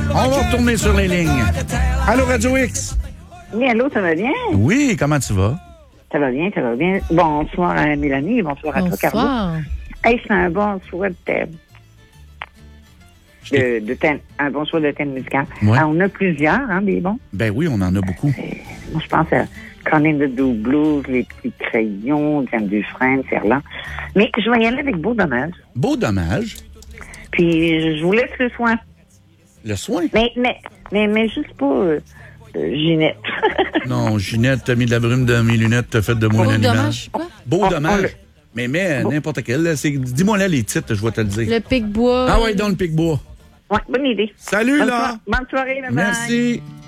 On va retourner sur les lignes. Allô, Radio X? Oui, allô, ça va bien? Oui, comment tu vas? Ça va bien, ça va bien. Bonsoir à Mélanie, bonsoir à toi, Carlo. Hey, c'est un bon choix de thème. Un bon choix de thème musical. Ouais. Ah, on a plusieurs, hein, des bons. Ben oui, on en a beaucoup. Moi, je pense à Colin de Do Blues, Les Petits Crayons, Diane Dufresne, Ferland. Mais je vais y aller avec Beau Dommage. Beau Dommage. Puis, je vous laisse le soin. Le soin? Mais juste pas Ginette. Non, Ginette, t'as mis de la brume dans mes lunettes, t'as fait de moi un animal. Dommage, quoi? Beau Dommage. Mais n'importe quel. Là, dis-moi là les titres, je vais te le dire. Le Pic-Bois. Ah ouais, dans le Pic-Bois. Ouais, bonne idée. Salut, là. Bonne soirée, bye-bye. Merci.